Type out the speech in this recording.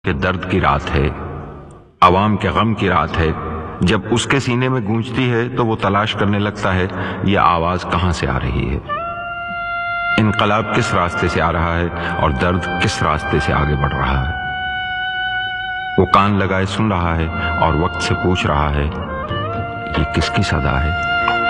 के दर्द की रात है, आवाम के गम की रात है। जब उसके सीने में गूंजती है तो वो तलाश करने लगता है ये आवाज कहां से आ रही है, इनकलाब किस रास्ते से आ रहा है और दर्द किस रास्ते से आगे बढ़ रहा है। वो कान लगाए सुन रहा है और वक्त से पूछ रहा है ये किसकी सदा है।